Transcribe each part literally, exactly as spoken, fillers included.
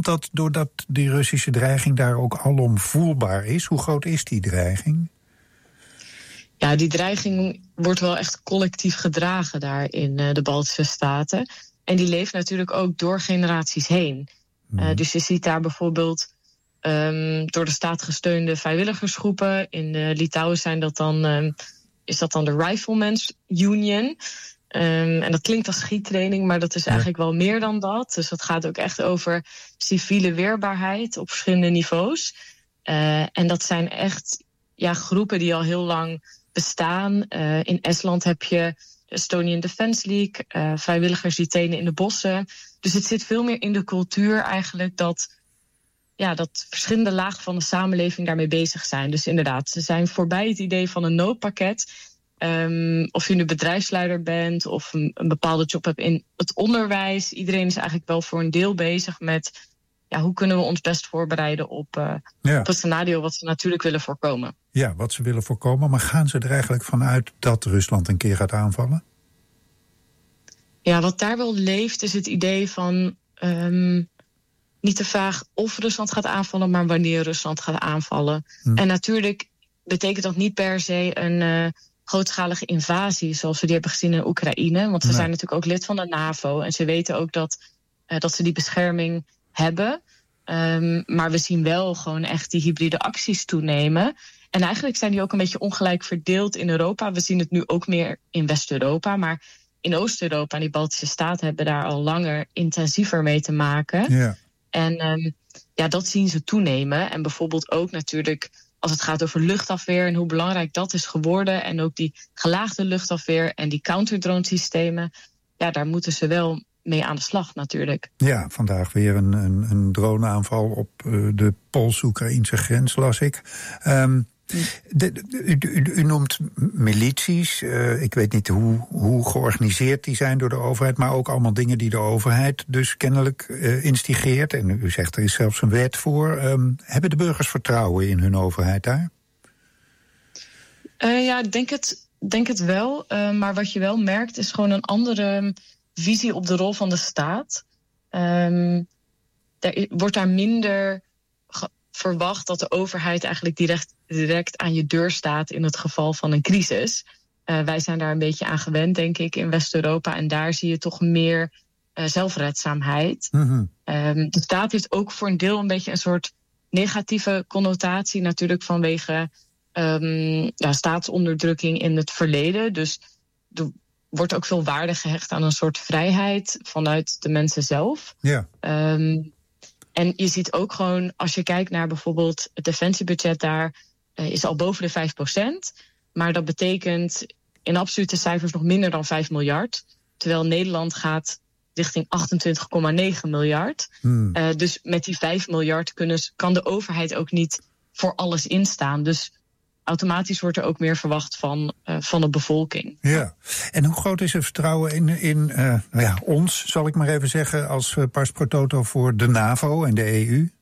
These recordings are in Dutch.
komt dat doordat die Russische dreiging daar ook alom voelbaar is? Hoe groot is die dreiging? Ja, die dreiging wordt wel echt collectief gedragen daar in uh, de Baltische Staten. En die leeft natuurlijk ook door generaties heen. Hmm. Uh, dus je ziet daar bijvoorbeeld um, door de staat gesteunde vrijwilligersgroepen. In uh, Litouwen zijn dat dan, um, is dat dan de Riflemen's Union. Um, en dat klinkt als schiettraining, maar dat is eigenlijk wel meer dan dat. Dus dat gaat ook echt over civiele weerbaarheid op verschillende niveaus. Uh, en dat zijn echt ja, groepen die al heel lang bestaan. Uh, in Estland heb je de Estonian Defence League, uh, vrijwilligers die trainen in de bossen. Dus het zit veel meer in de cultuur eigenlijk dat, ja, dat verschillende lagen van de samenleving daarmee bezig zijn. Dus inderdaad, ze zijn voorbij het idee van een noodpakket. Um, of je nu bedrijfsleider bent of een, een bepaalde job hebt in het onderwijs. Iedereen is eigenlijk wel voor een deel bezig met, ja, hoe kunnen we ons best voorbereiden op, uh, ja. op het scenario wat ze natuurlijk willen voorkomen. Ja, wat ze willen voorkomen. Maar gaan ze er eigenlijk vanuit dat Rusland een keer gaat aanvallen? Ja, wat daar wel leeft is het idee van um, niet de vraag of Rusland gaat aanvallen, maar wanneer Rusland gaat aanvallen. Hm. En natuurlijk betekent dat niet per se een uh, grootschalige invasie zoals we die hebben gezien in Oekraïne. Want ze nee. zijn natuurlijk ook lid van de NAVO en ze weten ook dat, uh, dat ze die bescherming hebben. Um, maar we zien wel gewoon echt die hybride acties toenemen. En eigenlijk zijn die ook een beetje ongelijk verdeeld in Europa. We zien het nu ook meer in West-Europa. Maar in Oost-Europa en die Baltische Staten hebben daar al langer intensiever mee te maken. Ja. En um, ja, dat zien ze toenemen. En bijvoorbeeld ook natuurlijk als het gaat over luchtafweer en hoe belangrijk dat is geworden. En ook die gelaagde luchtafweer en die counterdrone systemen. Ja, daar moeten ze wel mee aan de slag natuurlijk. Ja, vandaag weer een, een, een droneaanval op uh, de Pools-Oekraïnse grens, las ik. Um, de, de, u, u, u noemt milities. Uh, ik weet niet hoe, hoe georganiseerd die zijn door de overheid, maar ook allemaal dingen die de overheid dus kennelijk uh, instigeert. En u zegt er is zelfs een wet voor. Um, hebben de burgers vertrouwen in hun overheid daar? Uh, ja, ik denk het, denk het wel. Uh, maar wat je wel merkt is gewoon een andere visie op de rol van de staat. Um, er wordt daar minder ge- verwacht dat de overheid eigenlijk direct, direct aan je deur staat in het geval van een crisis. Uh, wij zijn daar een beetje aan gewend, denk ik, in West-Europa. En daar zie je toch meer uh, zelfredzaamheid. Mm-hmm. Um, de staat heeft ook voor een deel een beetje een soort negatieve connotatie, natuurlijk vanwege um, ja, staatsonderdrukking in het verleden. Dus de wordt ook veel waarde gehecht aan een soort vrijheid vanuit de mensen zelf. Ja. Um, en je ziet ook gewoon, als je kijkt naar bijvoorbeeld het defensiebudget daar, uh, is al boven de vijf procent. Maar dat betekent in absolute cijfers nog minder dan vijf miljard. Terwijl Nederland gaat richting achtentwintig komma negen miljard. Hmm. Uh, dus met die vijf miljard kunnen, kan de overheid ook niet voor alles instaan. Dus automatisch wordt er ook meer verwacht van, uh, van de bevolking. Ja, en hoe groot is het vertrouwen in, in uh, nou ja, ons, zal ik maar even zeggen, als uh, pars pro toto voor de NAVO en de E U?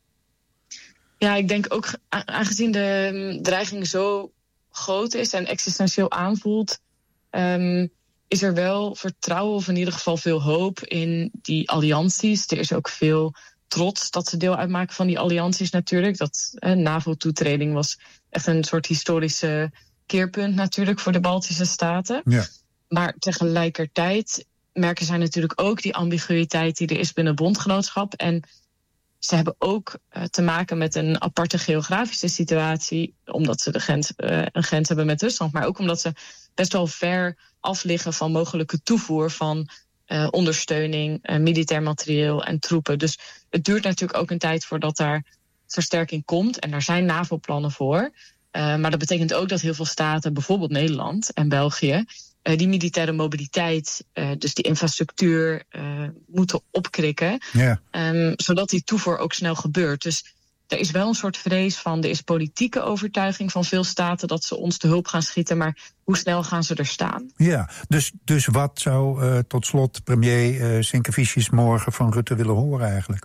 Ja, ik denk ook, aangezien de dreiging zo groot is en existentieel aanvoelt, um, is er wel vertrouwen of in ieder geval veel hoop in die allianties. Er is ook veel trots dat ze deel uitmaken van die allianties natuurlijk. Dat eh, NAVO-toetreding was echt een soort historische keerpunt natuurlijk voor de Baltische Staten. Ja. Maar tegelijkertijd merken zij natuurlijk ook die ambiguïteit die er is binnen bondgenootschap. En ze hebben ook uh, te maken met een aparte geografische situatie, omdat ze de grens, uh, een grens hebben met Rusland, maar ook omdat ze best wel ver af liggen van mogelijke toevoer van uh, ondersteuning, uh, militair materieel en troepen. Dus het duurt natuurlijk ook een tijd voordat daar versterking komt. En daar zijn NAVO-plannen voor. Uh, maar dat betekent ook dat heel veel staten, bijvoorbeeld Nederland en België, uh, die militaire mobiliteit, uh, dus die infrastructuur, uh, moeten opkrikken. Ja. Um, zodat die toevoer ook snel gebeurt. Dus er is wel een soort vrees van, er is politieke overtuiging van veel staten dat ze ons te hulp gaan schieten, maar hoe snel gaan ze er staan? Ja, dus, dus wat zou uh, tot slot premier uh, Sinkevicius morgen van Rutte willen horen eigenlijk?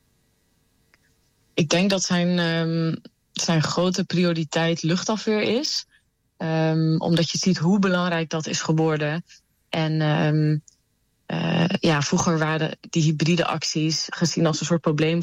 Ik denk dat zijn, um, zijn grote prioriteit luchtafweer is. Um, omdat je ziet hoe belangrijk dat is geworden. En um, uh, ja, vroeger waren die hybride acties gezien als een soort probleem